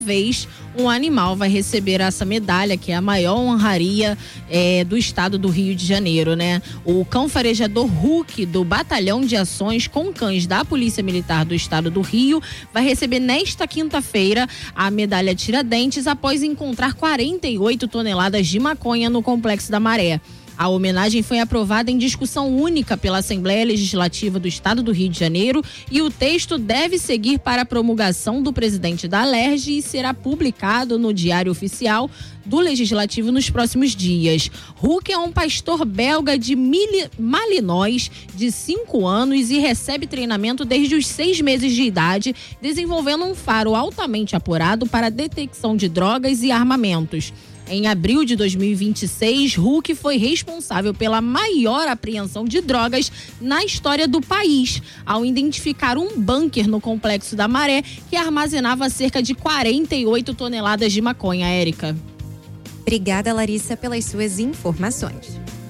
vez um animal vai receber essa medalha, que é a maior honraria do estado do Rio de Janeiro, né? O cão farejador Hulk, do Batalhão de Ações com Cães da Polícia Militar do Estado do Rio, vai receber nesta quinta-feira a medalha Tiradentes após encontrar 48 toneladas de maconha no Complexo da Maré. A homenagem foi aprovada em discussão única pela Assembleia Legislativa do Estado do Rio de Janeiro e o texto deve seguir para a promulgação do presidente da Alerj e será publicado no Diário Oficial do Legislativo nos próximos dias. Hulk é um pastor belga de Malinois de 5 anos e recebe treinamento desde os 6 meses de idade, desenvolvendo um faro altamente apurado para a detecção de drogas e armamentos. Em abril de 2026, Hulk foi responsável pela maior apreensão de drogas na história do país, ao identificar um bunker no Complexo da Maré que armazenava cerca de 48 toneladas de maconha. Érica. Obrigada, Larissa, pelas suas informações.